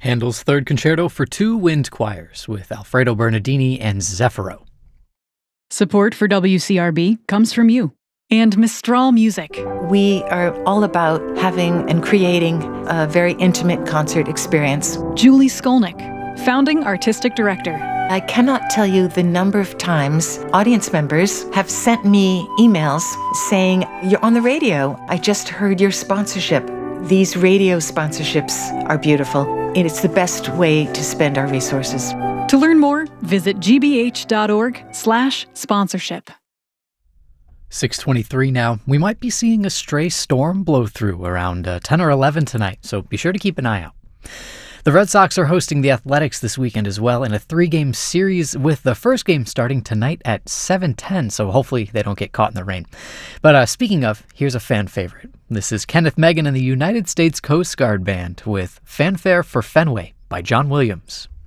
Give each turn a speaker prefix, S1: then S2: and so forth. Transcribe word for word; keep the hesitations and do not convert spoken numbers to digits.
S1: Handel's Third Concerto for Two Wind Choirs with Alfredo Bernardini and Zeffiro.
S2: Support for W C R B comes from you and Mistral Music.
S3: We are all about having and creating a very intimate concert experience.
S2: Julie Skolnick, founding artistic director.
S3: I cannot tell you the number of times audience members have sent me emails saying, "You're on the radio. I just heard your sponsorship." These radio sponsorships are beautiful, and it's the best way to spend our resources.
S2: To learn more, visit gbh.org slash sponsorship.
S1: six twenty-three now. We might be seeing a stray storm blow through around uh, ten or eleven tonight, so be sure to keep an eye out. The Red Sox are hosting the Athletics this weekend as well in a three-game series, with the first game starting tonight at seven ten, so hopefully they don't get caught in the rain. But uh, speaking of, here's a fan favorite. This is Kenneth Megan and the United States Coast Guard Band with Fanfare for Fenway by John Williams.